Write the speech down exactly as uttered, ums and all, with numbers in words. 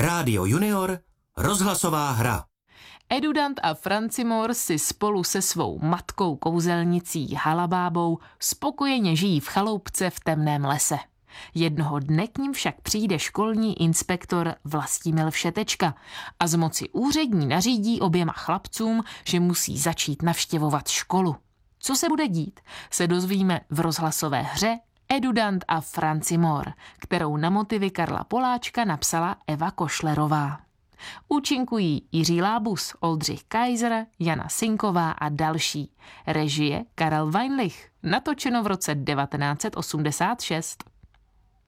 Rádio Junior, rozhlasová hra. Edudant a Francimor si spolu se svou matkou kouzelnicí Halabábou spokojeně žijí v chaloupce v temném lese. Jednoho dne k ním však přijde školní inspektor Vlastimil Všetečka a z moci úřední nařídí oběma chlapcům, že musí začít navštěvovat školu. Co se bude dít, se dozvíme v rozhlasové hře Edudant a Francimor, kterou na motivy Karla Poláčka napsala Eva Košlerová. Účinkují Jiří Lábus, Oldřich Kaiser, Jana Sinková a další. Režie Karel Weinlich, natočeno v roce devatenáct set osmdesát šest.